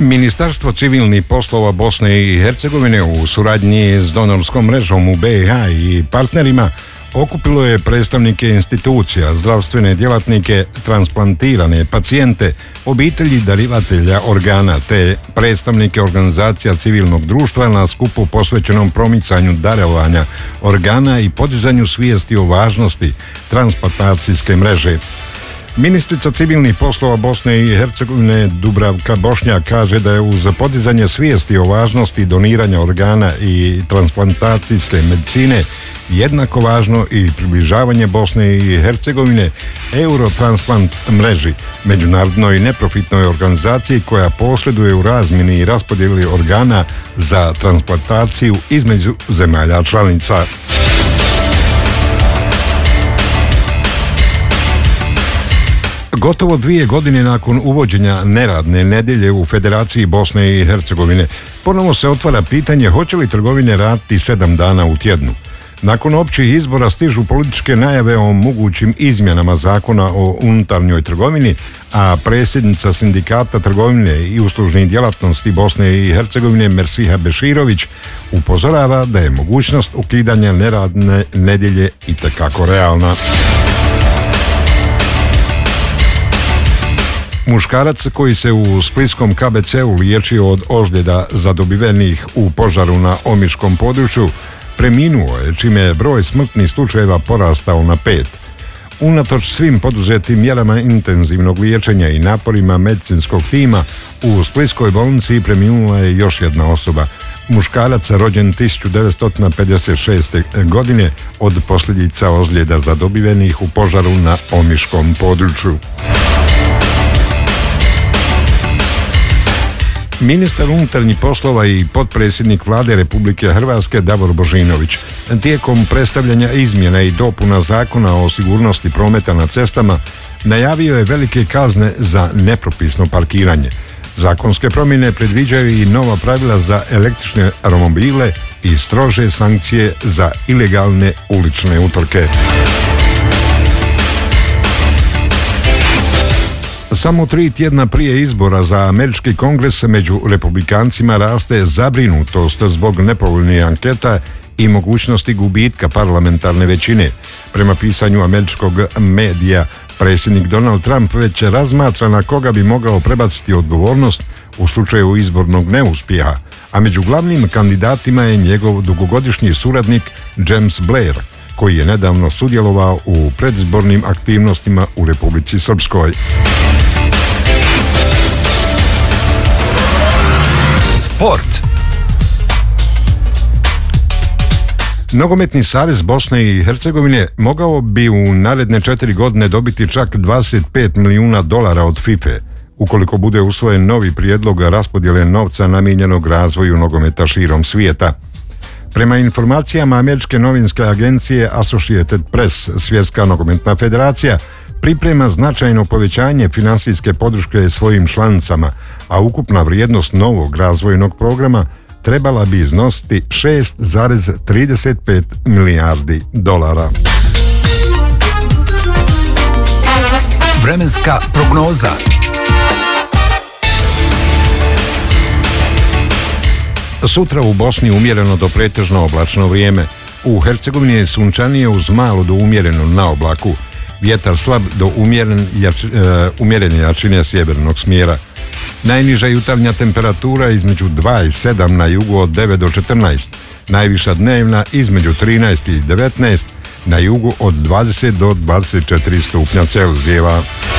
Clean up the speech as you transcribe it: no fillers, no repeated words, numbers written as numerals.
Ministarstvo civilnih poslova Bosne i Hercegovine u suradnji s donorskom mrežom u BiH i partnerima okupilo je predstavnike institucija, zdravstvene djelatnike, transplantirane pacijente, obitelji darivatelja organa te predstavnike organizacija civilnog društva na skupu posvećenom promicanju darovanja organa i podizanju svijesti o važnosti transplantacijske mreže. Ministrica civilnih poslova Bosne i Hercegovine Dubravka Bošnjak kaže da je uz podizanje svijesti o važnosti doniranja organa i transplantacijske medicine jednako važno i približavanje Bosne i Hercegovine Eurotransplant mreži, međunarodnoj neprofitnoj organizaciji koja posreduje u razmjeni i raspodjeli organa za transplantaciju između zemalja članica. Gotovo 2 godine nakon uvođenja neradne nedjelje u Federaciji Bosne i Hercegovine, ponovo se otvara pitanje hoće li trgovine raditi 7 dana u tjednu. Nakon općih izbora stižu političke najave o mogućim izmjenama zakona o unutarnjoj trgovini, a predsjednica sindikata trgovine i uslužnih djelatnosti Bosne i Hercegovine Mersiha Beširović upozorava da je mogućnost ukidanja neradne nedjelje itekako realna. Muškarac koji se u splitskom KBC-u liječio od ozljeda zadobivenih u požaru na omiškom području preminuo je, čime je broj smrtnih slučajeva porastao na 5. Unatoč svim poduzetim mjerama intenzivnog liječenja i naporima medicinskog tima, u splitskoj bolnici preminula je još jedna osoba. Muškarac rođen 1956. godine od posljedica ozljeda zadobivenih u požaru na omiškom području. Ministar unutarnjih poslova i potpredsjednik Vlade Republike Hrvatske Davor Božinović tijekom predstavljanja izmjena i dopuna Zakona o sigurnosti prometa na cestama najavio je velike kazne za nepropisno parkiranje. Zakonske promjene predviđaju i nova pravila za električne romobile i strože sankcije za ilegalne ulične utrke. Samo 3 tjedna prije izbora za američki kongres među republikancima raste zabrinutost zbog nepovoljnih anketa i mogućnosti gubitka parlamentarne većine. Prema pisanju američkog medija, predsjednik Donald Trump već razmatra na koga bi mogao prebaciti odgovornost u slučaju izbornog neuspjeha, a među glavnim kandidatima je njegov dugogodišnji suradnik James Blair, koji je nedavno sudjelovao u predizbornim aktivnostima u Republici Srpskoj. Sport. Nogometni savez Bosne i Hercegovine mogao bi u naredne 4 godine dobiti čak $25 milijuna od FIFA ukoliko bude usvojen novi prijedlog raspodjele novca namijenjenog razvoju nogometa širom svijeta. Prema informacijama američke novinske agencije Associated Press, Svjetska nogometna federacija priprema značajno povećanje financijske podrške svojim članicama, a ukupna vrijednost novog razvojnog programa trebala bi iznositi $6,35 milijardi. Vremenska prognoza. Sutra u Bosni umjereno do pretežno oblačno vrijeme. U Hercegovini je sunčanije uz malo do umjereno na oblaku. Vjetar slab do umjerene jačine sjevernog smjera. Najniža jutarnja temperatura između 2 i 7 na jugu od 9 do 14. Najviša dnevna između 13 i 19, na jugu od 20 do 24 stupnja Celzijeva.